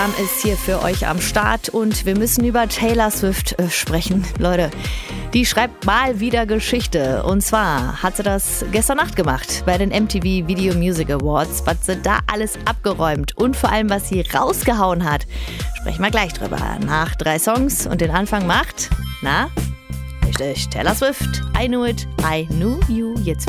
Ist hier für euch am Start und wir müssen über Taylor Swift sprechen. Leute, die schreibt mal wieder Geschichte. Und zwar hat sie das gestern Nacht gemacht bei den MTV Video Music Awards. Was sie da alles abgeräumt und vor allem, was sie rausgehauen hat, sprechen wir gleich drüber. Nach 3 Songs und den Anfang macht, richtig, Taylor Swift, I Knew It, I Knew You. Jetzt